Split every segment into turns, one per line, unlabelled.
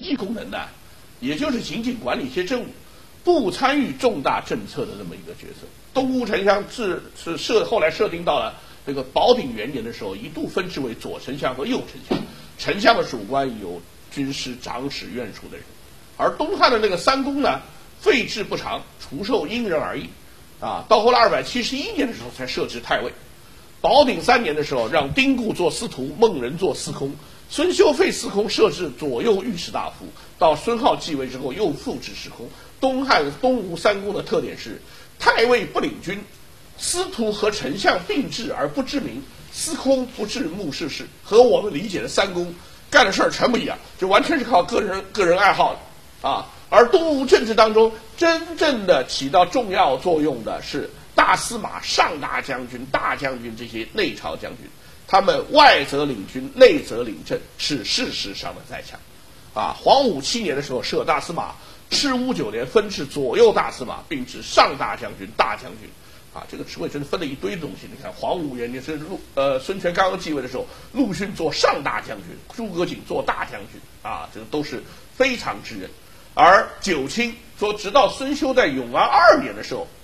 济功能的，也就是仅仅管理一些政务，不参与重大政策的这么一个角色。东吴丞相后来设定到了这个保鼎元年的时候，一度分置为左丞相和右丞相。丞相的属官有军师、长史、院属的人，而东汉的那个三公呢，废制不长，除授因人而异。到后来271年的时候才设置太尉。保鼎3年的时候，让丁固做司徒，孟人做司空，孙修废司空，设置左右御史大夫。到孙皓继位之后，又复置司空。东吴三公的特点是：太尉不领军，司徒和丞相并置而不知名，司空不治目视事，和我们理解的三公干的事儿全不一样，就完全是靠个人爱好的而东吴政治当中真正的起到重要作用的是大司马、上大将军、大将军这些内朝将军，他们外则领军，内则领政，是事实上的在强。黄武7年的时候设大司马，赤乌9年分置左右大司马，并置上大将军、大将军。这个职位真的分了一堆东西。你看黄武元年是孙权刚刚继位的时候，陆逊做上大将军，诸葛瑾做大将军这个都是非常之人。而九卿说，直到孙修在永安2年的时候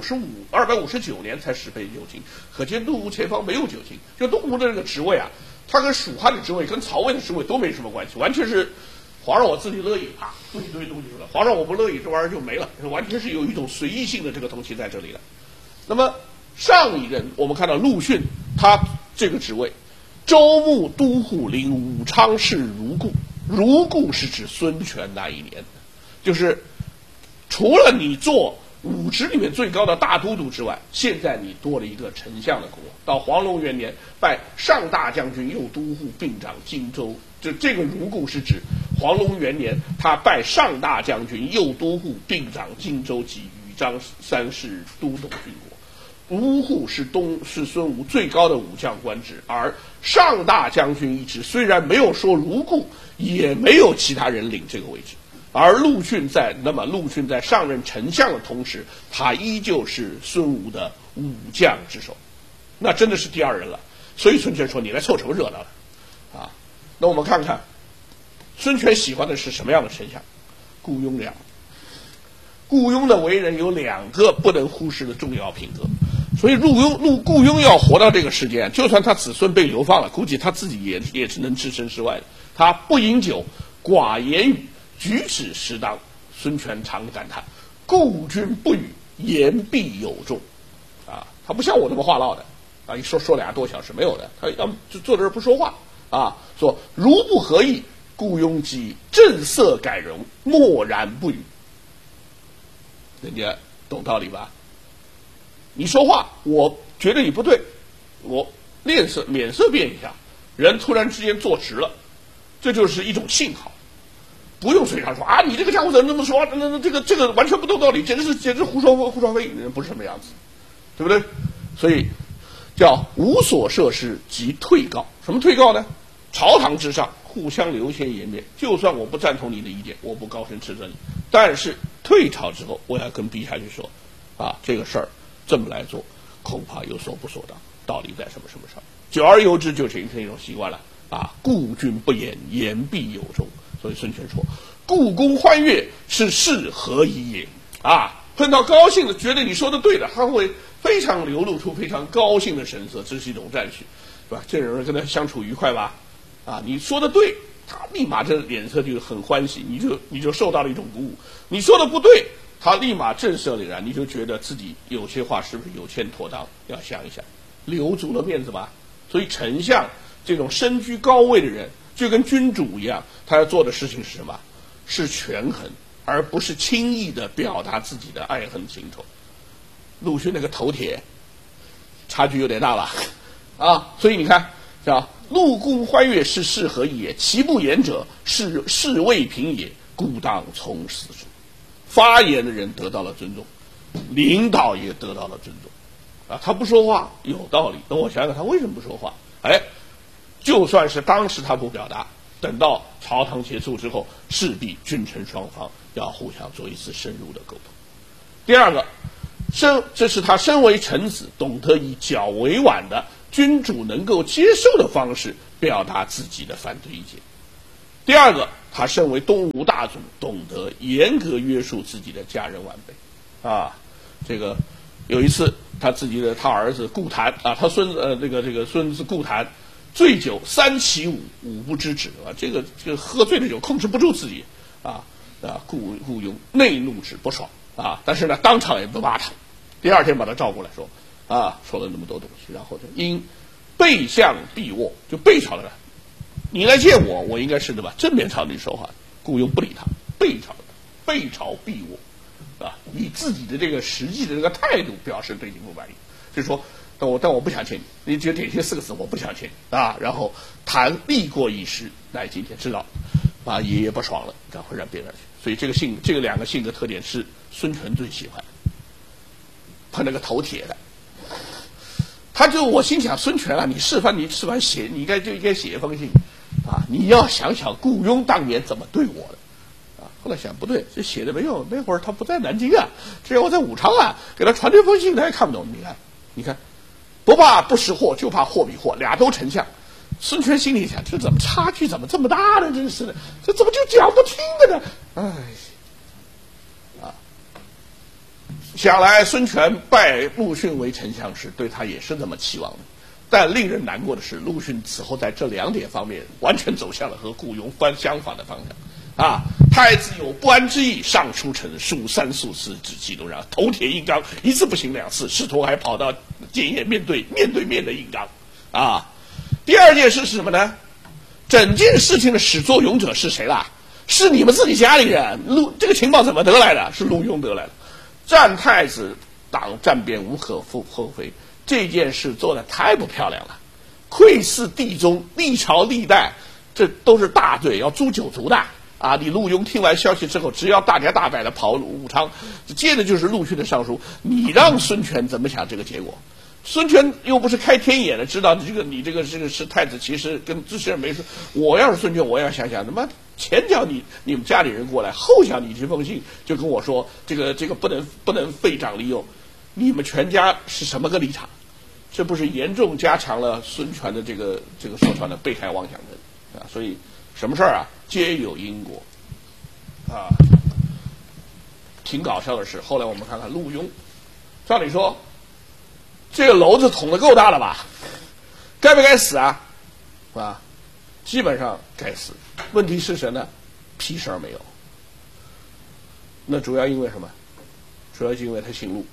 ，259年才始备九卿，可见东吴前方没有九卿。就东吴的这个职位它跟蜀汉的职位、跟曹魏的职位都没什么关系，完全是皇上我自己乐意做一堆东西出来，皇上我不乐意，这玩意儿就没了，完全是有一种随意性的这个东西在这里的。那么上一任我们看到陆逊，他这个职位，州牧都护领武昌市如故，如故是指孙权那一年，就是除了你做武职里面最高的大都督之外，现在你多了一个丞相的功劳。到黄龙元年，拜上大将军、右都护，并掌荆州。这个如故是指黄龙元年，他拜上大将军、右都护，并掌荆州及豫章3市都董军国。都护是孙吴最高的武将官职，而上大将军一职虽然没有说如故，也没有其他人领这个位置。而陆逊在上任丞相的同时，他依旧是孙吴的武将之首，那真的是第二人了。所以孙权说：“你来凑什么热闹了？”那我们看看孙权喜欢的是什么样的丞相？雇佣这样。雇佣的为人有2个不能忽视的重要品格，所以雇佣要活到这个时间，就算他子孙被流放了，估计他自己也是能置身事外的。他不饮酒，寡言语，举止适当。孙权常感叹：“故君不语，言必有重。”他不像我这么话唠的一说2多小时没有的，他要就坐在这儿不说话说如不合意，雇佣即正色改容，默然不语。人家懂道理吧？你说话，我觉得你不对，我脸色变一下，人突然之间坐直了，这就是一种信号。不用嘴上说你这个家伙怎么这么说？那这个完全不懂道理，简直胡说非，人不是什么样子，对不对？所以叫无所涉施即退告。什么退告呢？朝堂之上互相留些颜面，就算我不赞同你的意见，我不高声斥责你，但是退朝之后，我要跟陛下去说这个事儿这么来做，恐怕有所不所当，道理在什么上。久而久之就形成一种习惯了故君不言，言必有重。所以孙权说：“故宫欢悦，是事何以也？”碰到高兴的，觉得你说的对的，他会非常流露出非常高兴的神色，这是一种赞许，是吧？这人跟他相处愉快吧？你说的对，他立马这脸色就很欢喜，你就受到了一种鼓舞。你说的不对，他立马震慑凛然，你就觉得自己有些话是不是有欠妥当，要想一想，留足了面子吧。所以丞相这种身居高位的人，就跟君主一样，他要做的事情是什么？是权衡，而不是轻易的表达自己的爱恨情仇。陆逊那个头铁，差距有点大了所以你看叫陆公欢悦，是事何以也？其不言者，是未平也，故当从死处。发言的人得到了尊重，领导也得到了尊重他不说话有道理，等我想想他为什么不说话。就算是当时他不表达，等到朝堂结束之后，势必君臣双方要互相做一次深入的沟通。第二个，这是他身为臣子，懂得以较委婉的君主能够接受的方式表达自己的反对意见。第二个， 他身为东吴大族，懂得严格约束自己的家人晚辈，啊，这个有一次他儿子顾谭啊，他孙子顾谭醉酒3起舞，舞不知止啊，这个喝醉了酒控制不住自己顾雍内怒之不爽啊，但是呢当场也不骂他，第二天把他召过来说说了那么多东西，然后就因背向避卧，就背朝着他。你来见我，我应该是对吧？正面朝你说话。顾雍不理他，背朝避卧，以自己的这个实际的这个态度表示对你不满意，就是说，但我不想见你，你只点些4个字，我不想见你然后谈立过一时，来今天知道，爷爷不爽了，然后让别人去。所以这个2个性格特点是孙权最喜欢，碰那个头铁的。我心想，孙权你示范写，你应该写一封信你要想想顾雍当年怎么对我的后来想不对，这写的没有，那会儿他不在南京只有我在武昌给他传这封信他也看不懂。你看，不怕不识货，就怕货比货，俩都丞相。孙权心里想，这怎么差距怎么这么大呢？真是的，这怎么就讲不听的呢？想来孙权拜陆逊为丞相时，对他也是这么期望的。但令人难过的是，陆逊此后在这2点方面完全走向了和顾雍相反的方向太子有不安之意，上书臣数3数4，指其都让，头铁硬刚，一次不行2次，试图还跑到建业面对面的硬刚第二件事是什么呢？整件事情的始作俑者是谁啦？是你们自己家里人。这个情报怎么得来的？是陆雍得来的。战太子党战变无可厚非，这件事做得太不漂亮了，窥视帝宗，历朝历代这都是大罪，要诛9族的你陆雍听完消息之后，只要大摇大摆的跑武昌，接着就是陆逊的上书，你让孙权怎么想这个结果？孙权又不是开天眼的，知道你这个是太子，其实跟这些人没说。我要是孙权，我要想想，他妈前脚你们家里人过来，后脚你这封信就跟我说这个不能废长立幼，你们全家是什么个立场？这不是严重加强了孙权的这个说穿的被害妄想症所以什么事皆有因果挺搞笑的是，后来我们看看陆雍，照理说这个篓子捅得够大了吧？该不该死基本上该死。问题是什么呢？屁事儿没有。那主要因为什么？主要是因为他姓陆。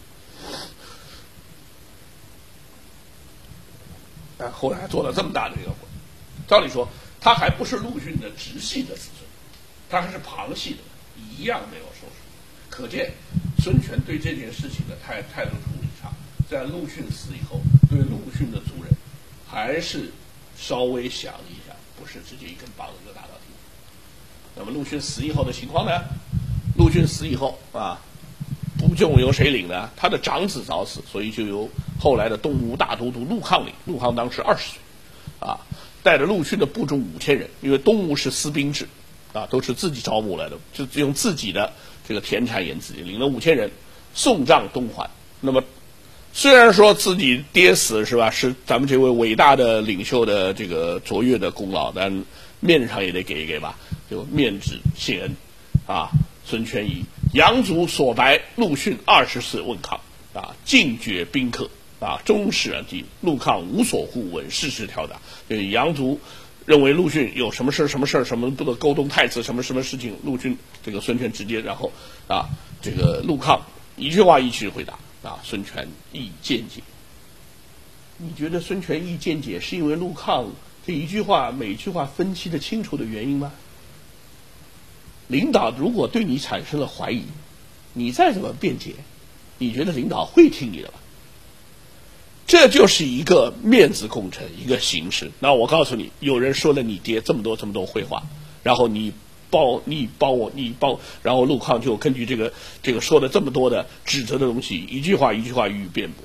后来还做了这么大的一个鬼。照理说，他还不是陆逊的直系的子孙，他还是旁系的，一样没有收拾。可见孙权对这件事情的态度处理上，在陆逊死以后，对陆逊的族人还是稍微想一下，不是直接一根棒子就打到地。那么陆逊死以后的情况呢？陆逊死以后部众由谁领呢？他的长子早死，所以就由后来的东吴大都督陆抗领。陆抗当时20岁带着陆逊的部众5000人，因为东吴是私兵制都是自己招募来的，就用自己的这个田产沿自己领了5000人送葬东还。那么虽然说自己爹死是吧，是咱们这位伟大的领袖的这个卓越的功劳，但面上也得给一给吧，就面旨谢恩孙权以杨族所白陆逊20岁问抗尽绝宾客终始而敌，陆抗无所护闻，事事挑打。杨族认为陆逊有什么事什么不得沟通太子什么事情，陆逊这个孙权直接，然后这个陆抗一句话一句回答孙权亦见解。你觉得孙权亦见解是因为陆抗这一句话每句话分析的清楚的原因吗？领导如果对你产生了怀疑，你再怎么辩解，你觉得领导会听你的吧？这就是一个面子工程，一个形式。那我告诉你，有人说了你爹这么多废话，然后你包，然后陆抗就根据这个说的这么多的指责的东西，一句话一句话予以辩驳。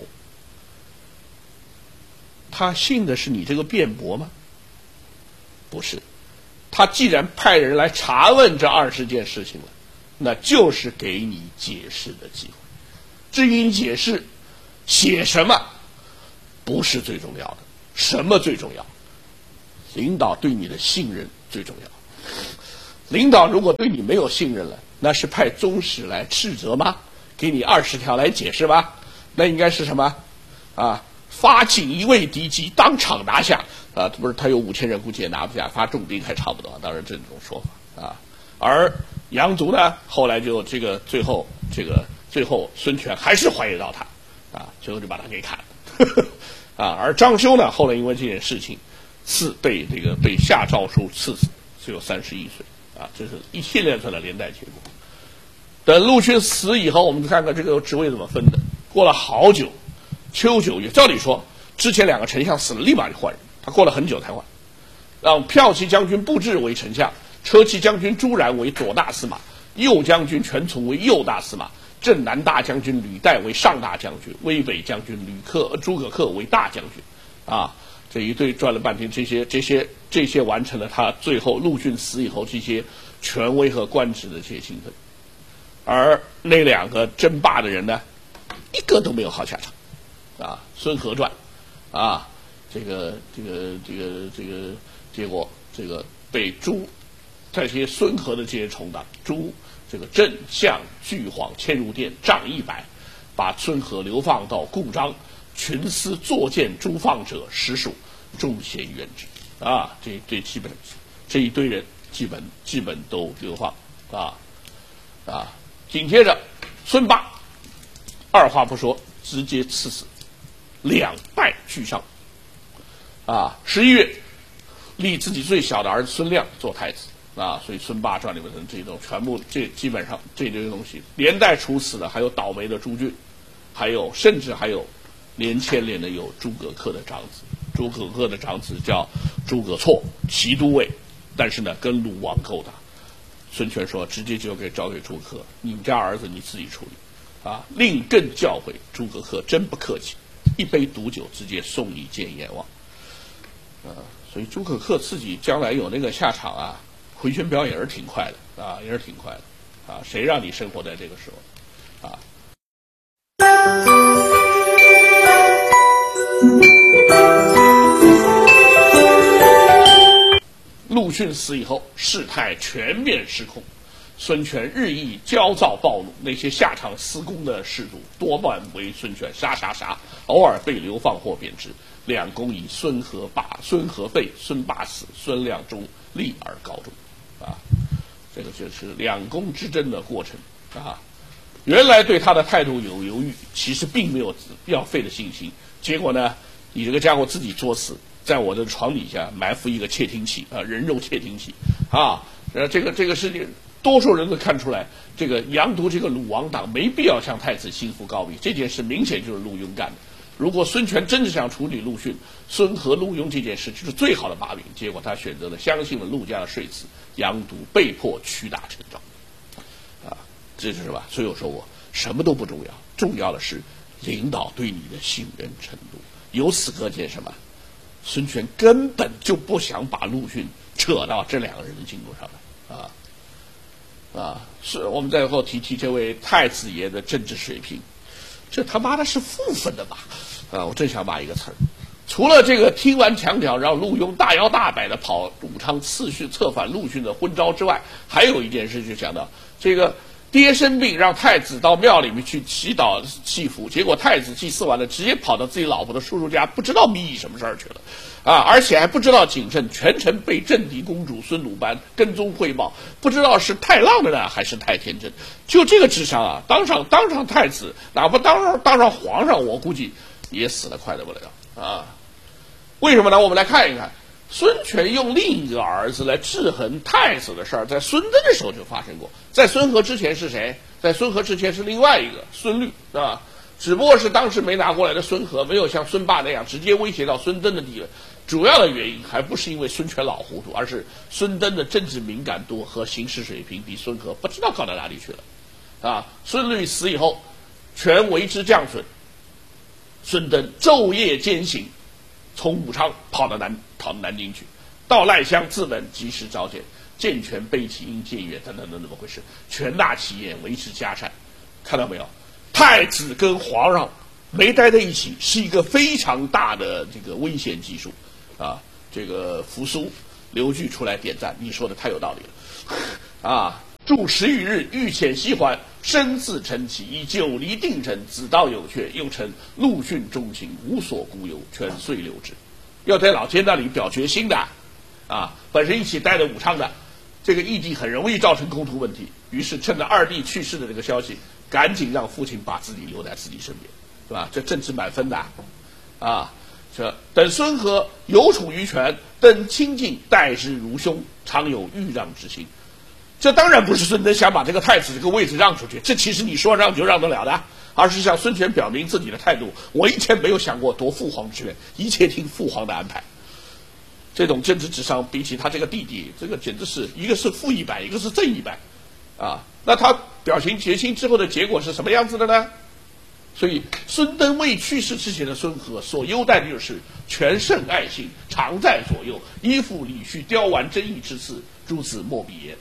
他信的是你这个辩驳吗？不是。他既然派人来查问这20件事情了，那就是给你解释的机会。至于你解释写什么，不是最重要的，什么最重要？领导对你的信任最重要。 领导如果对你没有信任了，那是派宗室来斥责吗？给你20条来解释吗？那应该是什么？啊，发锦衣卫敌机，当场拿下啊！不是他有5000人，估计也拿不下，发重兵还差不多。当然这种说法啊。而杨族呢，后来就最后孙权还是怀疑到他啊，最后就把他给砍了啊。而张修呢，后来因为这件事情被下诏书赐死，只有31岁啊。这是一系列的连带结果。等陆逊死以后，我们看看这个职位怎么分的。过了好久，秋9月，照理说之前2个丞相死了立马就换人，他过了很久才换，让骠骑将军布置为丞相，车骑将军朱然为左大司马，右将军全琮为右大司马，镇南大将军吕岱为上大将军，威北将军诸葛恪为大将军。啊，这一对转了半天，这些完成了他最后陆逊死以后这些权威和官职的这些兴奋。而那2个争霸的人呢，一个都没有好下场，啊，孙和传，啊，结果被这些孙和的这些重党郑项巨晃迁入殿，杖100，把孙和流放到故章，群司作谏诸放者实属众贤远之啊，这一堆人基本都流放啊。紧接着，孙霸二话不说，直接赐死，2败俱伤。啊，11月立自己最小的儿子孙亮做太子啊，所以《孙霸传》里面的这种全部基本上这堆东西，连带处死的还有倒霉的朱俊，甚至还有牵连的有诸葛恪的长子，诸葛恪的长子叫诸葛错，骑都尉，但是呢跟鲁王勾搭。孙权说：“直接交给诸葛恪，你们家儿子你自己处理，啊！”另更教诲诸葛恪真不客气，一杯毒酒直接送你见阎王。所以诸葛恪自己将来有那个下场啊，回旋镖也是挺快的啊，也是挺快的啊！谁让你生活在这个时候啊？陆逊死以后，事态全面失控，孙权日益焦躁暴怒，那些下场私功的士卒多半为孙权杀，偶尔被流放或贬职。两公以孙和废，孙霸死，孙亮中立而告终。啊，这个就是两公之争的过程啊。原来对他的态度有犹豫，其实并没有要废的信心。结果呢，你这个家伙自己作死，在我的床底下埋伏一个窃听器啊，人肉窃听器啊。这个事情，多数人都看出来，这个杨毒这个鲁王党没必要向太子心腹告密，这件事明显就是陆庸干的。如果孙权真的想处理陆逊，孙和陆庸这件事就是最好的把柄。结果他选择了相信了陆家的说辞，杨毒被迫屈打成招。啊，这是吧？所以我说过，什么都不重要，重要的是领导对你的信任程度。由此可见什么？孙权根本就不想把陆逊扯到这两个人的进度上来。是我们在后提这位太子爷的政治水平，这他妈的是负分的吧？我正想骂一个词儿。除了这个听完强调让陆庸大摇大摆的跑武昌策反陆逊的昏招之外，还有一件事就讲到这个爹生病，让太子到庙里面去祈祷祈福，结果太子祭祀完了，直接跑到自己老婆的叔叔家，不知道密议什么事儿去了，而且还不知道谨慎，全程被正敌公主孙鲁班跟踪汇报，不知道是太浪的呢还是太天真。就这个智商啊，当上太子，哪怕当上皇上，我估计也死得快得不了啊！为什么呢？我们来看一看。孙权用另一个儿子来制衡太子的事儿，在孙登的时候就发生过。在孙和之前是谁？在孙和之前是另外一个孙律啊，只不过是当时没拿过来的孙和没有像孙霸那样直接威胁到孙登的地位。主要的原因还不是因为孙权老糊涂，而是孙登的政治敏感度和行事水平比孙和不知道高到哪里去了。孙律死以后，权为之降损，孙登昼夜兼行，从武昌跑到南京去，到赖乡自刎，及时召见，健全备起因僭越等等怎么回事？权大其言，维持家产。看到没有？太子跟皇上没待在一起，是一个非常大的这个危险技术啊！这个扶苏、刘据出来点赞，你说的太有道理了。 啊，住10余日，欲遣西还，身自陈其，以久离定臣，子道有阙，又称陆逊忠行，无所孤忧，全遂留之。要在老街那里表决心的，啊，本身一起待在武昌的，这个异地很容易造成冲突问题，于是趁着二弟去世的这个消息，赶紧让父亲把自己留在自己身边，是吧？这政治满分的，啊。等孙和有宠于权，等亲近待之如兄，常有欲让之心。这当然不是孙登想把这个太子这个位置让出去，这其实你说让就让得了的，而是向孙权表明自己的态度。我以前没有想过夺父皇之位，一切听父皇的安排。这种政治智商比起他这个弟弟，这个简直是一个是负100，一个是正100，啊，那他表情决心之后的结果是什么样子的呢？所以，孙登未去世之前的孙和所优待的就是权甚爱信，常在左右，依附理绪刁顽争议之事，诸此莫比焉。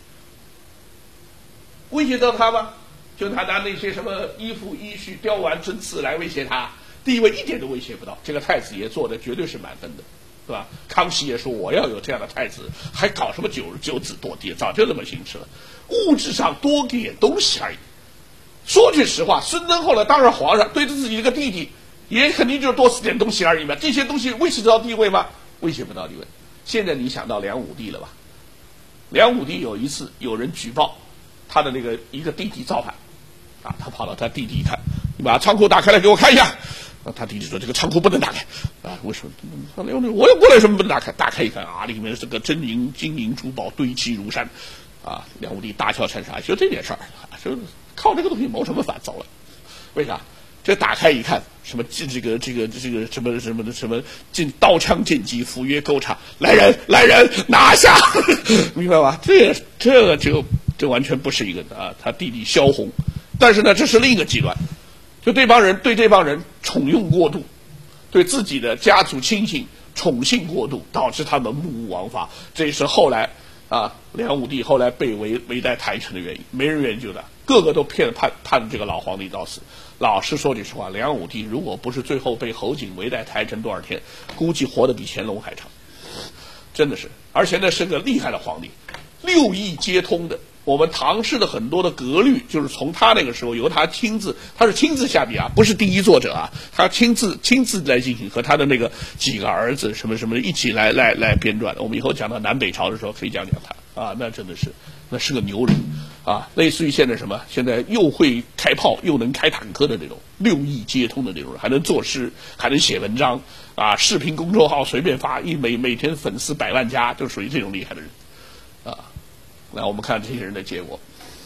威胁到他吗？就他拿那些什么依附依序刁顽争刺来威胁他，地位一点都威胁不到。这个太子爷做的绝对是满分的，是吧？康熙也说我要有这样的太子，还搞什么九子夺嫡，早就这么行事了。物质上多给点东西而已。说句实话，孙登后来当上皇上，对着自己这个弟弟，也肯定就是多赐点东西而已嘛。这些东西威胁到地位吗？威胁不到地位。现在你想到梁武帝了吧？梁武帝有一次有人举报他的那个一个弟弟造反，啊，他跑到他弟弟一看，你把仓库打开来给我看一下。他弟弟说这个仓库不能打开，啊，为什么？我为什么不能打开？打开一看啊，里面这个金银珠宝堆积如山，啊，梁武帝大笑称傻，就这点事儿，说靠这个东西谋什么反？走了，为啥？这打开一看，什么这个什么进刀枪剑戟斧钺钩叉，来人拿下，明白吧？这个就完全不是一个啊，他弟弟萧红，但是呢，这是另一个极端，就对这帮人宠用过度，对自己的家族亲信宠幸过度，导致他们目无王法，这也是后来啊梁武帝后来被围在台城的原因，没人援救的。个个都判这个老皇帝到死。老实说句实话，梁武帝如果不是最后被侯景围在台城多少天，估计活得比乾隆还长，真的是。而且那是个厉害的皇帝，6艺皆通的。我们唐氏的很多的格律，就是从他那个时候由他亲自下笔啊，不是第一作者啊，他亲自来进行，和他的那个几个儿子什么什么一起来编撰的。我们以后讲到南北朝的时候可以讲讲他啊，那真的是那是个牛人啊，类似于现在什么，现在又会开炮又能开坦克的这种6艺皆通的这种人，还能作诗，还能写文章啊，视频公众号随便发，每天粉丝100万加，就属于这种厉害的人啊。那我们看这些人的结果，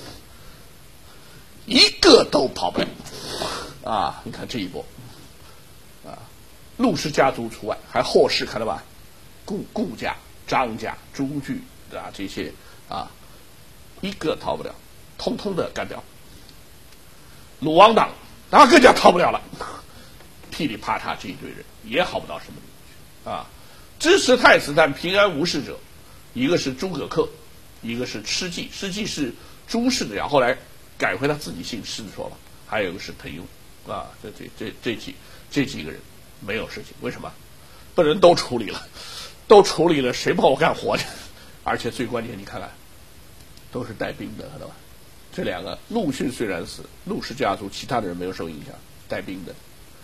一个都跑不了啊！你看这一波啊，陆氏家族除外，还后世看到吧？顾家、张家、朱据啊这些啊，一个逃不了，通通的干掉。鲁王党那更加逃不了了，噼里啪嚓这一堆人也好不到什么地方去啊！支持太子但平安无事者，一个是诸葛恪。一个是施季，施季是朱氏的，然后后来改回他自己姓施的说法。还有一个是滕庸啊，这几个人没有事情，为什么？本人都处理了，谁帮我干活去？而且最关键，你看看，都是带兵的，看到吧？这两个陆逊虽然死，陆氏家族其他的人没有受影响，带兵的。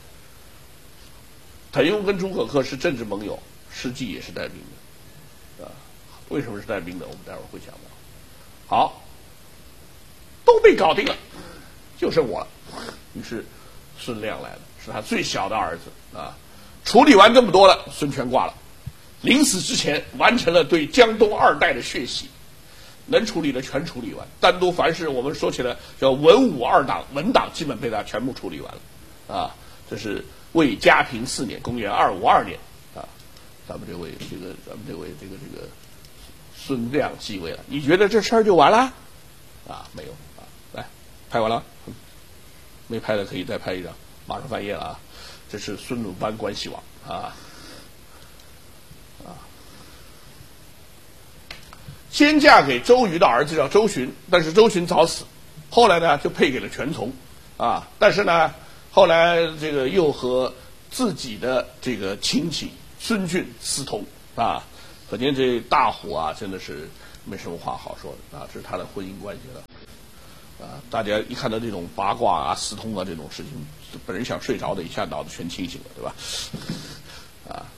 滕庸跟诸葛恪是政治盟友，施季也是带兵的，啊。为什么是带兵的？我们待会儿会讲到。好，都被搞定了，就剩我了。于是孙亮来了，是他最小的儿子啊。处理完这么多了，孙权挂了。临死之前完成了对江东2代的血洗，能处理的全处理完。单独凡是我们说起来叫文武2党，文党基本被他全部处理完了啊。这是魏嘉平4年，公元252年啊。咱们这位孙亮继位了，你觉得这事儿就完了？啊，没有啊！来，拍完了，没拍的可以再拍一张，马上翻页了啊！这是孙鲁班关系网啊。先嫁给周瑜的儿子叫周循，但是周循早死，后来呢就配给了权从啊，但是呢后来这个又和自己的这个亲戚孙峻私通啊。可见这大虎啊，真的是没什么话好说的啊，这是他的婚姻关系了。啊，大家一看到这种八卦啊、私通啊这种事情，本人想睡着的，一下脑子全清醒了，对吧？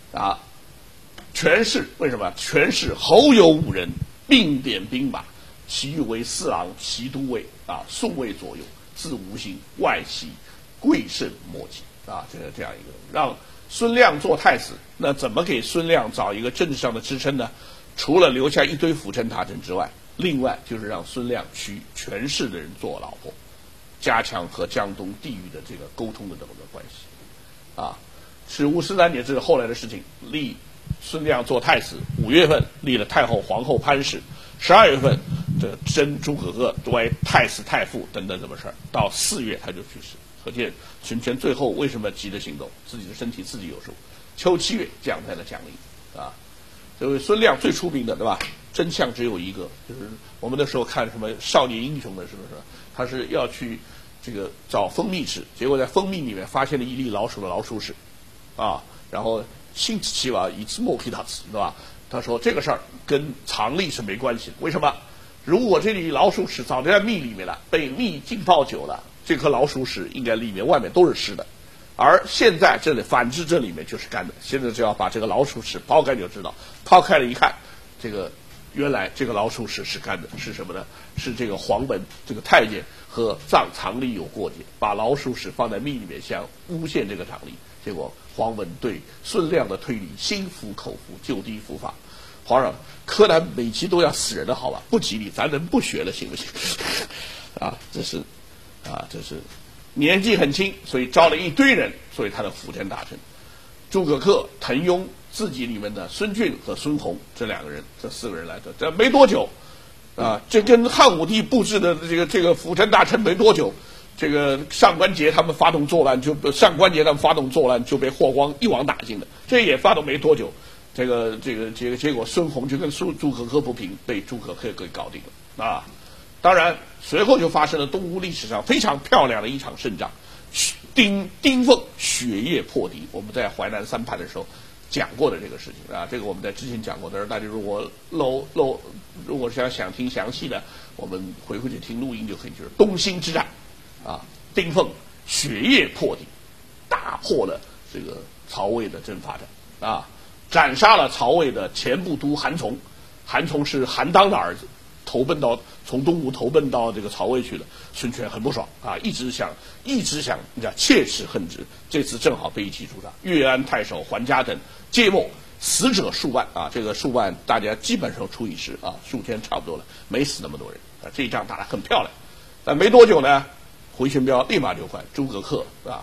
权势为什么？权势侯有5人，并点兵马，其欲为4郎、骑都尉啊，数尉左右，自无形，外戚贵甚莫及啊，这样一个让孙亮做太子，那怎么给孙亮找一个政治上的支撑呢？除了留下一堆辅臣大臣之外，另外就是让孙亮娶权势的人做老婆，加强和江东地域的这个沟通的这么个关系。啊，是53年，这是后来的事情。立孙亮做太子，5月份立了太后、皇后潘氏，12月份这征诸葛恪为太师太傅等等这么事儿，到4月他就去世。可见孙权最后为什么急着行动，自己的身体自己有数。秋7月降在了江陵啊。这位孙亮最出名的，对吧？真相只有一个，就是我们那时候看什么少年英雄的，是不是？他是要去这个找蜂蜜吃，结果在蜂蜜里面发现了一粒老鼠的老鼠屎，啊，然后星期七吧，以此莫皮他吃，对吧？他说这个事儿跟常理是没关系的，为什么？如果这粒老鼠屎早就在蜜里面了，被蜜浸泡久了，这颗老鼠屎应该里面外面都是湿的。而现在这里反之，这里面就是干的。现在只要把这个老鼠屎抛开就知道，抛开了一看，这个原来这个老鼠屎是干的，是什么呢？是这个黄门这个太监和常理有过节，把老鼠屎放在蜜里面，想诬陷这个常理。结果黄门对孙亮的推理心服口服，就地伏法。皇上，柯南每期都要死人的好吧？不吉利，咱能不学了行不行？这是年纪很轻，所以招了一堆人，所以他的辅臣大臣，诸葛恪、滕庸，自己里面的孙峻和孙弘这2个人，这4个人来的，这没多久，这跟汉武帝布置的这个辅臣大臣没多久，这个上官桀他们发动作乱就被霍光一网打尽了，这也发动没多久，这个结果孙弘就跟诸葛恪不平，被诸葛恪给搞定了啊。当然，随后就发生了东吴历史上非常漂亮的一场胜仗，丁奉雪夜破敌。我们在淮南3盘的时候讲过的这个事情啊，这个我们在之前讲过的，大家如果如果想听详细的，我们回去听录音就可以。就是东兴之战啊，丁奉雪夜破敌，打破了这个曹魏的征伐战啊，斩杀了曹魏的前部都韩从，韩从是韩当的儿子。从东吴投奔到这个曹魏去了，孙权很不爽啊，一直想切齿恨之。这次正好被一起主张，越安太守桓嘉等皆没，死者数万啊，这个数万大家基本上除以10啊，数千差不多了，没死那么多人啊。这一仗打得很漂亮，但没多久呢，回旋镖立马就换，诸葛恪啊，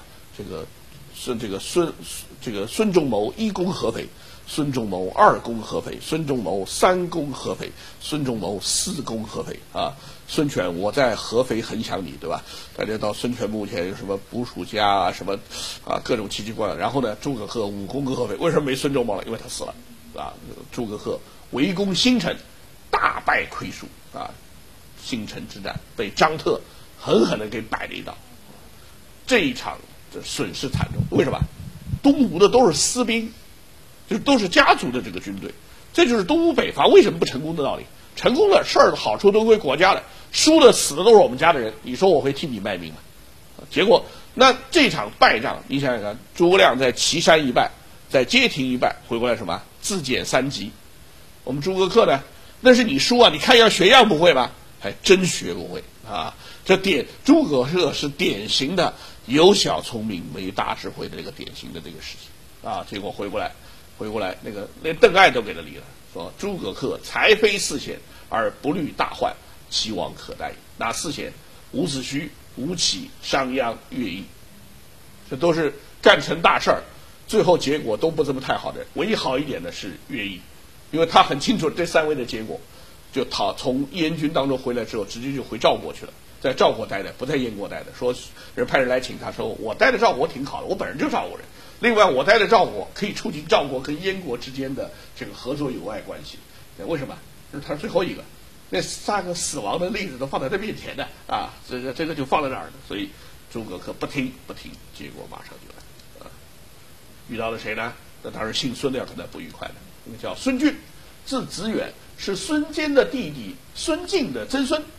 孙仲谋1攻合肥。孙仲谋2攻合肥，孙仲谋3攻合肥，孙仲谋4攻合肥啊！孙权，我在合肥很想你，对吧？大家到孙权墓前有什么捕鼠夹啊，什么啊，各种奇奇怪怪。然后呢，诸葛恪5攻合肥，为什么没孙仲谋了？因为他死了啊！诸葛恪围攻新城，大败溃输啊！新城之战被张特狠狠的给摆了一道，这一场这损失惨重。为什么？东吴的都是私兵。就都是家族的这个军队，这就是东吴北伐为什么不成功的道理。成功的事儿的好处都归国家的，输的死的都是我们家的人，你说我会替你卖命吗？结果那这场败仗，你想想看，诸葛亮在岐山一败，在街亭一败，回过来什么自减3级。我们诸葛恪呢，那是你输啊，你看样学样不会吧？还真学不会啊！诸葛恪是典型的有小聪明没大智慧的这个典型的这个事情啊。结果回过来那个连邓艾都给他离了，说诸葛恪才非4贤，而不虑大患，其亡可待矣。哪4贤？伍子胥、吴起、商鞅、乐毅，这都是干成大事儿，最后结果都不怎么太好的。唯一好一点的是乐毅，因为他很清楚这3位的结果，就从燕军当中回来之后，直接就回赵国去了，在赵国待的，不在燕国待的。说人派人来请他，说我待的赵国挺好的，我本人就赵国人。另外，我待的赵国可以促进赵国跟燕国之间的这个合作友爱关系。为什么？就是他是最后一个，那3个死亡的例子都放在他面前的啊，这个就放在那儿的。所以诸葛恪不听，结果马上就来啊，遇到了谁呢？那当然姓孙的要跟他不愉快的，那个叫孙峻，字子远， 是孙坚的弟弟孙敬的曾孙。